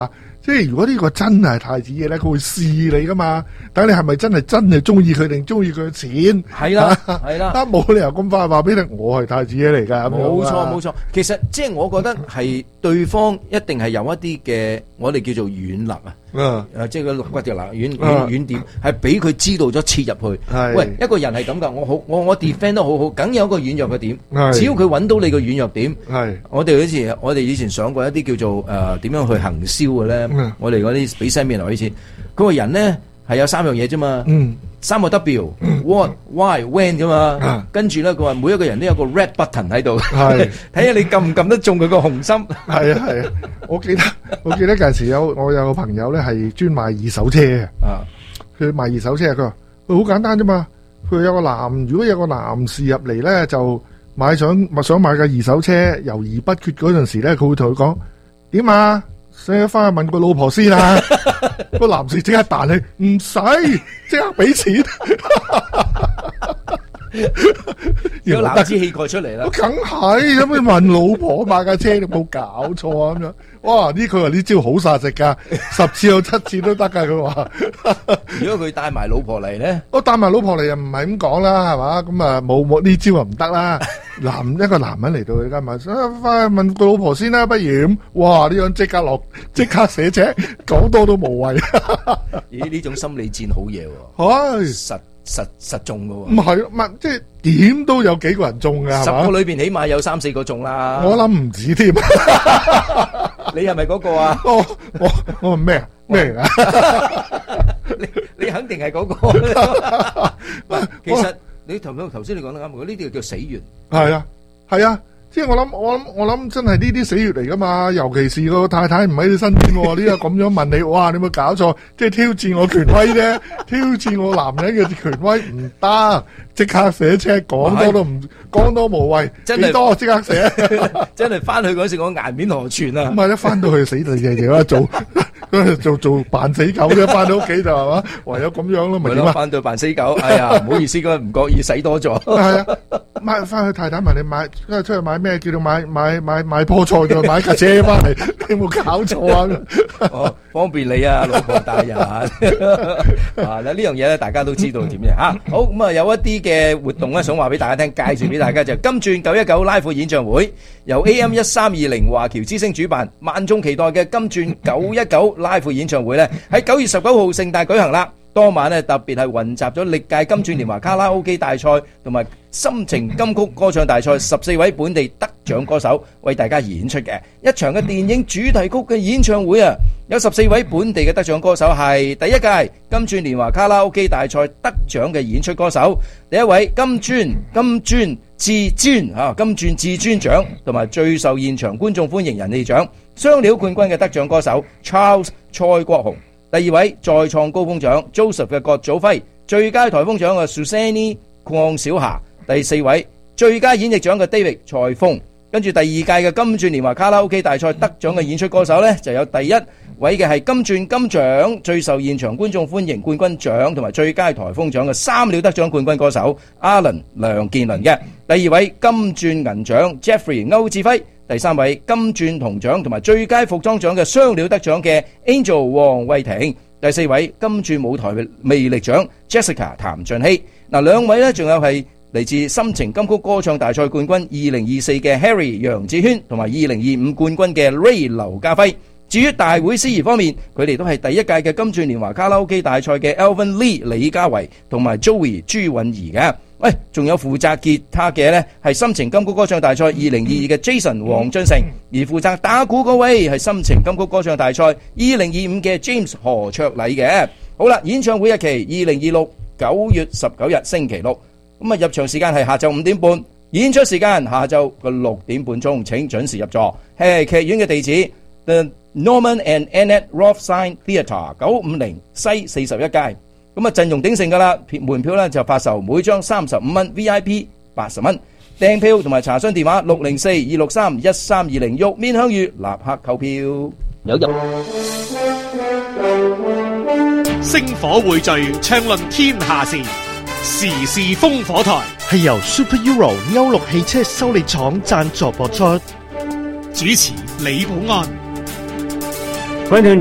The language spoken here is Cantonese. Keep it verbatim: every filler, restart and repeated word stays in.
即係如果呢個真係太子爺咧，佢會試你噶嘛？但你係咪真係真係中意佢定中意佢嘅錢？ 係啦，係啦， 啊冇理由咁快話俾你，我係太子爺嚟㗎。 冇錯冇錯，其實即係我覺得係對方一定係有一啲嘅，我哋叫做軟肋啊。 嗯， 誒，即係個肋骨條肋軟軟軟點，係俾佢知道咗切入去。喂，一個人係咁噶，我好我我 defend 得好好，梗有一個軟弱嘅點。只要佢揾到你個軟弱點，係我哋好似我哋以前上過一啲叫做誒點樣去行銷嘅咧。我哋嗰啲俾 seminar 以前，嗰個人咧係有三樣嘢啫嘛。嗯，三個 W，what、why、when 啫嘛。跟住咧，佢話每一個人都有個 red button 喺度，係睇下你撳唔撳得中佢個紅心。係啊係啊，我記得我記得嗰陣時有我有個朋友咧係專賣二手車嘅。啊，佢賣二手車，佢話佢好簡單啫嘛。佢有個男，如果有個男士入嚟咧，就買想想買架二手車，猶豫不決嗰陣時咧，佢會同佢講點啊？使翻去問個老婆先啦。個男士即刻彈你，唔使即刻俾錢。 有男子氣概出嚟啦， 梗係咁樣問老婆買架車，你冇搞錯啊咁樣。哇！呢佢話呢招好殺食噶，十次有七次都得噶。佢話如果佢帶埋老婆嚟咧， 我帶埋老婆嚟又唔係咁講啦，係嘛？咁啊冇冇呢招又唔得啦。男一個男人嚟到佢家問，翻去問個老婆先啦，不如咁。哇！呢樣即刻落，即刻寫車，講多都無謂。 咦？呢種心理戰好嘢喎，實實實中噶喎。 唔係，唔係即係點都有幾個人中噶， 十個裏邊起碼有三四個中啦。 我諗唔止添。 你係咪嗰個啊？ 我我我係咩啊？咩嚟噶？ 你你肯定係嗰個。其實你頭頭先你講得啱，呢啲叫死穴。係啊，係啊，即係我諗，我諗，我諗真係呢啲死穴嚟噶嘛。尤其是個太太唔喺你身邊，呢個咁樣問你，哇！你有冇搞錯？即係挑戰我權威啫，挑戰我男人嘅權威唔得，即刻寫車，講多都唔講多無謂，幾多即刻寫。 真係翻去嗰時我顏面何存啊！ 唔係一翻到去死地地地做。做做扮死狗啫，翻到屋企就係嘛，唯有咁樣咯，咪點啊？ 翻到扮死狗，哎呀，唔好意思，嗰唔覺意使多咗。 係啊，買翻去太太問你買，跟住出去買咩？叫做買買買買菠菜，再買架車翻嚟，你有冇搞錯啊？ 哦，方便你啊，老婆大人啊！嗱呢樣嘢咧，大家都知道點樣吓。好咁啊，有一啲嘅活動咧，想話俾大家聽，介紹俾大家就金鑽九一九 Live 演唱會，由 A M 一三二零華僑之星主辦，萬眾期待嘅金鑽九一九 Live 演唱會咧，喺九月十九號盛大舉行啦。當晚咧特別係雲集咗歷屆金鑽年華卡拉 OK 大賽同埋心情金曲歌唱大賽十四位本地得獎歌手為大家演出嘅一場嘅電影主題曲嘅演唱會啊！有十四位本地嘅得獎歌手係第一屆金鑽年華卡拉 OK 大賽得獎嘅演出歌手，第一位金鑽金鑽至尊啊金鑽至尊獎同埋最受現場觀眾歡迎人氣獎雙料冠軍嘅得獎歌手 Charles 蔡國雄。第二位再創高峰獎 Joseph 嘅郭祖輝，最佳台風獎嘅 Susanne 鄺小霞，第四位最佳演繹獎嘅 David 蔡鋒。跟住第二屆嘅金鑽年華卡拉 OK 大賽得獎嘅演出歌手呢，就有第一位嘅係金鑽金獎最受現場觀眾歡迎冠軍獎同埋最佳台風獎嘅三料得獎冠軍歌手 Alan 梁健倫嘅。第二位金鑽銀獎 Jeffrey 歐志輝。第三位金鑽銅獎同埋最佳服裝獎嘅雙料得獎嘅 Angel 黃慧婷，第四位金鑽舞台魅力獎 Jessica 譚俊熙。嗱，兩位呢仲有係嚟自心情金曲歌唱大賽冠軍二零二四嘅 Harry 楊子軒同埋二零二五冠軍嘅 Ray 劉家輝。至於大會司儀方面，佢哋都係第一屆嘅金鑽年華卡拉 OK 大賽嘅 Alvin Lee 李家維同埋 Joey 朱允儀嘅。喂，仲有負責吉他嘅呢係心情金曲歌唱大賽二零二二嘅 Jason 黃俊成，而負責打鼓嗰位係心情金曲歌唱大賽二零二五嘅 James 何卓禮嘅。好啦，演唱會日期二零二六九月十九日星期六，咁啊入場時間係下晝五點半，演出時間下晝嘅六點半鐘，請準時入座。係劇院嘅地址 The Norman and Annette Rothstein Theatre 九五零西四十一街。咁啊陣容鼎盛噶啦，門票咧就發售每張三十五蚊 ，V I P 八十蚊。訂票同埋查詢電話六零四二六三一三二零，玉面香芋立刻購票。有入星火匯聚，暢論天下事，時事烽火台係由 Super Euro 歐陸汽車修理廠贊助播出， 主持李寶安。 歡迎聽